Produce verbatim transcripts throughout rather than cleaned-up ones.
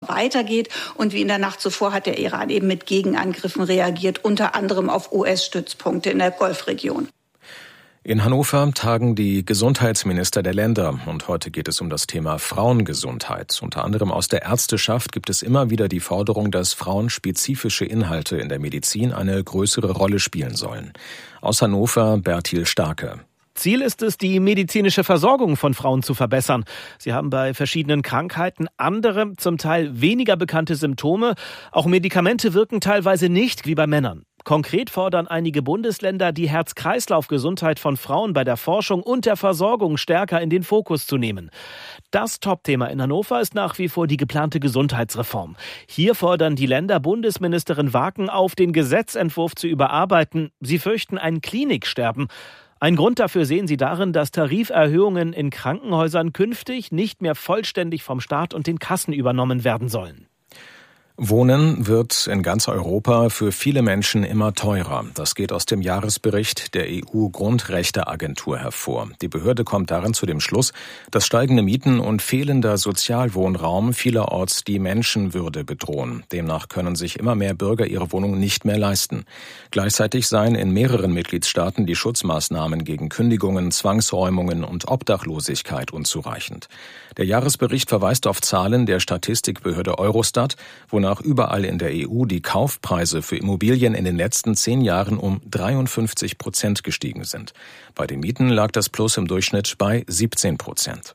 weitergeht. Und wie in der Nacht zuvor hat der Iran eben mit Gegenangriffen reagiert, unter anderem auf U S-Stützpunkte in der Golfregion. In Hannover tagen die Gesundheitsminister der Länder und heute geht es um das Thema Frauengesundheit. Unter anderem aus der Ärzteschaft gibt es immer wieder die Forderung, dass frauenspezifische Inhalte in der Medizin eine größere Rolle spielen sollen. Aus Hannover Bertil Starke. Ziel ist es, die medizinische Versorgung von Frauen zu verbessern. Sie haben bei verschiedenen Krankheiten andere, zum Teil weniger bekannte Symptome. Auch Medikamente wirken teilweise nicht wie bei Männern. Konkret fordern einige Bundesländer, die Herz-Kreislauf-Gesundheit von Frauen bei der Forschung und der Versorgung stärker in den Fokus zu nehmen. Das Topthema in Hannover ist nach wie vor die geplante Gesundheitsreform. Hier fordern die Länder Bundesministerin Waken auf, den Gesetzentwurf zu überarbeiten. Sie fürchten ein Kliniksterben. Ein Grund dafür sehen sie darin, dass Tariferhöhungen in Krankenhäusern künftig nicht mehr vollständig vom Staat und den Kassen übernommen werden sollen. Wohnen wird in ganz Europa für viele Menschen immer teurer. Das geht aus dem Jahresbericht der E U-Grundrechteagentur hervor. Die Behörde kommt darin zu dem Schluss, dass steigende Mieten und fehlender Sozialwohnraum vielerorts die Menschenwürde bedrohen. Demnach können sich immer mehr Bürger ihre Wohnung nicht mehr leisten. Gleichzeitig seien in mehreren Mitgliedstaaten die Schutzmaßnahmen gegen Kündigungen, Zwangsräumungen und Obdachlosigkeit unzureichend. Der Jahresbericht verweist auf Zahlen der Statistikbehörde Eurostat, wonach überall in der E U die Kaufpreise für Immobilien in den letzten zehn Jahren um dreiundfünfzig Prozent gestiegen sind. Bei den Mieten lag das Plus im Durchschnitt bei siebzehn Prozent.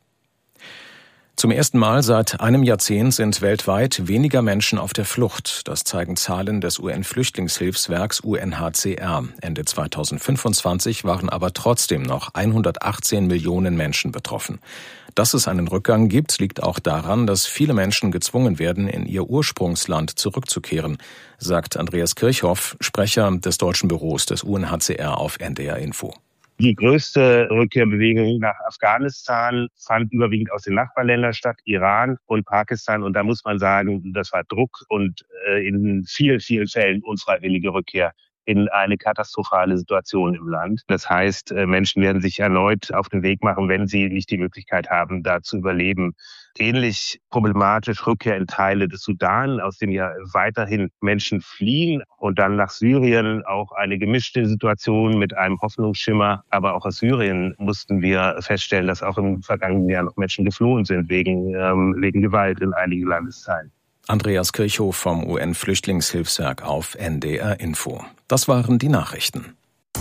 Zum ersten Mal seit einem Jahrzehnt sind weltweit weniger Menschen auf der Flucht. Das zeigen Zahlen des U N-Flüchtlingshilfswerks U N H C R. Ende zweitausendfünfundzwanzig waren aber trotzdem noch hundertachtzehn Millionen Menschen betroffen. Dass es einen Rückgang gibt, liegt auch daran, dass viele Menschen gezwungen werden, in ihr Ursprungsland zurückzukehren, sagt Andreas Kirchhoff, Sprecher des deutschen Büros des U N H C R auf N D R Info. Die größte Rückkehrbewegung nach Afghanistan fand überwiegend aus den Nachbarländern statt, Iran und Pakistan. Und da muss man sagen, das war Druck und äh, in vielen, vielen Fällen unfreiwillige Rückkehr in eine katastrophale Situation im Land. Das heißt, äh, Menschen werden sich erneut auf den Weg machen, wenn sie nicht die Möglichkeit haben, da zu überleben. Ähnlich problematisch Rückkehr in Teile des Sudan, aus dem ja weiterhin Menschen fliehen und dann nach Syrien, auch eine gemischte Situation mit einem Hoffnungsschimmer. Aber auch aus Syrien mussten wir feststellen, dass auch im vergangenen Jahr noch Menschen geflohen sind wegen, ähm, wegen Gewalt in einigen Landesteilen. Andreas Kirchhoff vom U N-Flüchtlingshilfswerk auf N D R Info. Das waren die Nachrichten.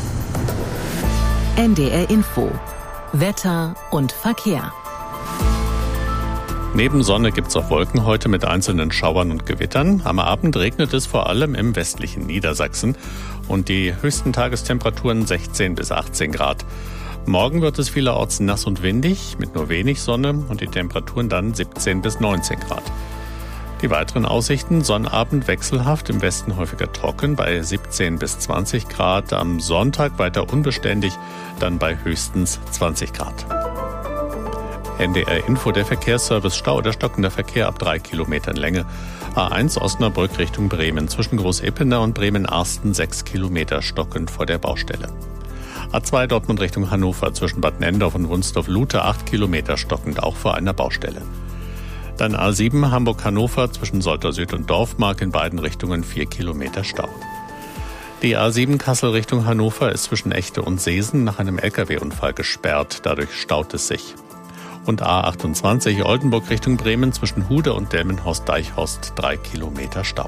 N D R Info. Wetter und Verkehr. Neben Sonne gibt's auch Wolken heute mit einzelnen Schauern und Gewittern. Am Abend regnet es vor allem im westlichen Niedersachsen und die höchsten Tagestemperaturen sechzehn bis achtzehn Grad. Morgen wird es vielerorts nass und windig mit nur wenig Sonne und die Temperaturen dann siebzehn bis neunzehn Grad. Die weiteren Aussichten: Sonnabend wechselhaft, im Westen häufiger trocken bei siebzehn bis zwanzig Grad. Am Sonntag weiter unbeständig, dann bei höchstens zwanzig Grad. N D R Info, der Verkehrsservice Stau oder stockender Verkehr ab drei Kilometern Länge. A eins Osnabrück Richtung Bremen. Zwischen Groß-Ippener und Bremen-Arsten sechs Kilometer stockend vor der Baustelle. A zwei Dortmund Richtung Hannover. Zwischen Bad Nenndorf und Wunsdorf-Lute acht Kilometer stockend, auch vor einer Baustelle. Dann A sieben Hamburg-Hannover. Zwischen Soltau Süd und Dorfmark in beiden Richtungen vier Kilometer Stau. Die A sieben Kassel Richtung Hannover ist zwischen Echte und Seesen nach einem L K W-Unfall gesperrt. Dadurch staut es sich. Und A achtundzwanzig Oldenburg Richtung Bremen zwischen Hude und Delmenhorst-Deichhorst drei Kilometer Stau.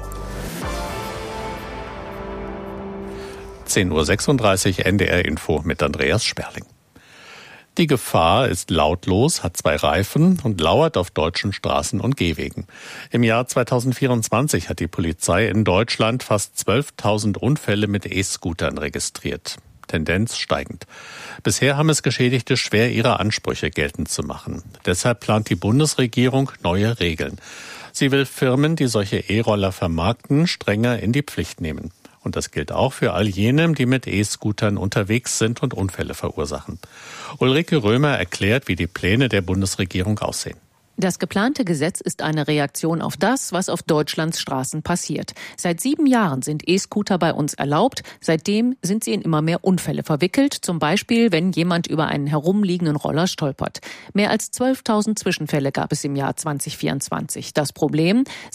zehn Uhr sechsunddreißig N D R Info mit Andreas Sperling. Die Gefahr ist lautlos, hat zwei Reifen und lauert auf deutschen Straßen und Gehwegen. Im Jahr zweitausendvierundzwanzig hat die Polizei in Deutschland fast zwölftausend Unfälle mit E-Scootern registriert. Tendenz steigend. Bisher haben es Geschädigte schwer, ihre Ansprüche geltend zu machen. Deshalb plant die Bundesregierung neue Regeln. Sie will Firmen, die solche E-Roller vermarkten, strenger in die Pflicht nehmen. Und das gilt auch für all jene, die mit E-Scootern unterwegs sind und Unfälle verursachen. Ulrike Römer erklärt, wie die Pläne der Bundesregierung aussehen. Das geplante Gesetz ist eine Reaktion auf das, was auf Deutschlands Straßen passiert. Seit sieben Jahren sind E-Scooter bei uns erlaubt. Seitdem sind sie in immer mehr Unfälle verwickelt. Zum Beispiel, wenn jemand über einen herumliegenden Roller stolpert. Mehr als zwölftausend Zwischenfälle gab es im Jahr zweitausendvierundzwanzig. Das Problem?